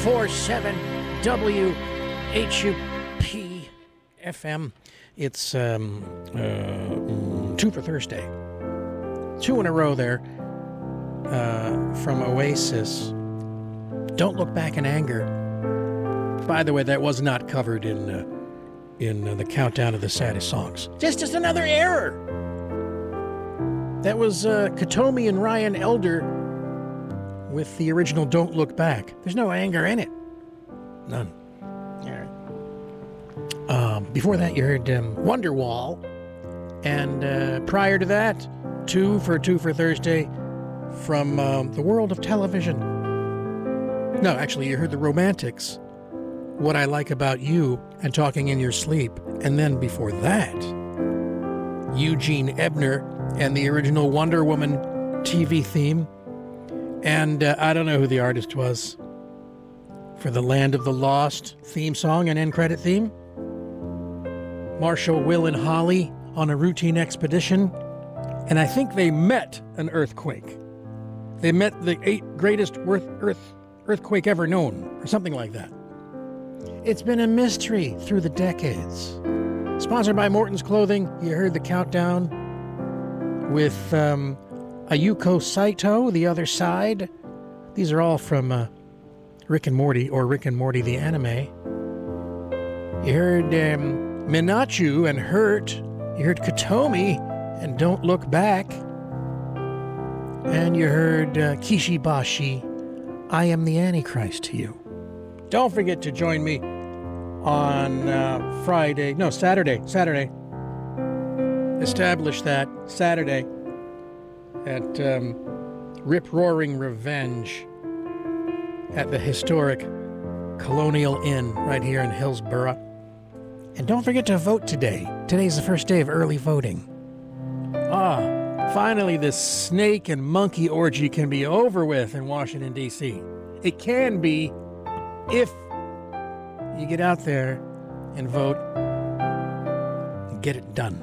1047 WHUP FM. It's 2 for Thursday. 2 in a row there from Oasis. Don't Look Back in Anger. By the way, that was not covered in the countdown of the saddest songs. Just another error. That was Katomi and Ryan Elder with the original Don't Look Back. There's no anger in it. None. Before that, you heard Wonderwall. And prior to that, 2 for Thursday from the world of television. No, actually, you heard the Romantics, What I Like About You, and Talking in Your Sleep. And then before that, Eugene Ebner and the original Wonder Woman TV theme. And I don't know who the artist was for the Land of the Lost theme song and end credit theme. Marshall, Will, and Holly on a routine expedition. And I think they met an earthquake. They met the 8th greatest earthquake ever known, or something like that. It's been a mystery through the decades. Sponsored by Morton's Clothing, you heard the countdown with Ayuko Saito, The Other Side. These are all from Rick and Morty, or Rick and Morty the anime. You heard Minachu and Hurt. You heard Katomi and Don't Look Back. And you heard Kishibashi, I Am the Antichrist to You. Don't forget to join me on Saturday. Establish that Saturday at Rip Roaring Revenge at the historic Colonial Inn right here in Hillsborough. And don't forget to vote today. Today's the first day of early voting. Finally this snake and monkey orgy can be over with in Washington, D.C. It can be if you get out there and vote and get it done.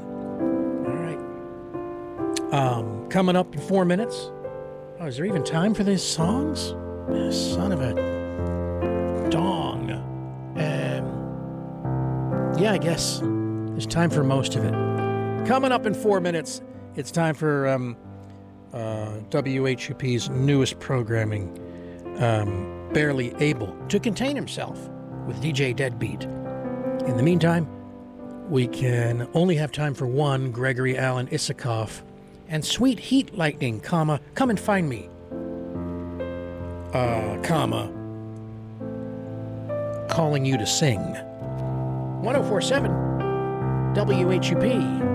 All right. Coming up in 4 minutes. Oh, is there even time for these songs? Son of a dong. Yeah, I guess there's time for most of it. Coming up in 4 minutes, it's time for WHUP's newest programming, Barely Able to Contain Himself with DJ Deadbeat. In the meantime, we can only have time for one, Gregory Alan Isikoff, and Sweet Heat Lightning, Come and Find Me, Calling You to Sing. 1047 WHUP.